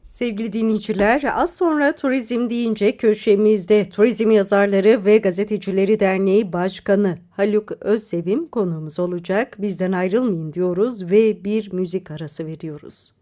Sevgili dinleyiciler, az sonra turizm deyince köşemizde Turizm Yazarları ve Gazetecileri Derneği Başkanı Haluk Özsevim konuğumuz olacak. Bizden ayrılmayın diyoruz ve bir müzik arası veriyoruz.